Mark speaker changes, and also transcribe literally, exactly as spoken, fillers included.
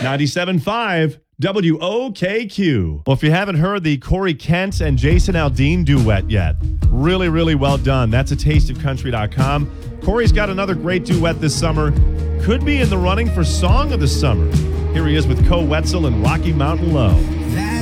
Speaker 1: ninety-seven point five W O K Q. Well, if you haven't heard the Corey Kent and Jason Aldean duet yet, really, really well done. That's a taste of country dot com. Corey's got another great duet this summer. Could be in the running for Song of the Summer. Here he is with Co Wetzel and Rocky Mountain Low.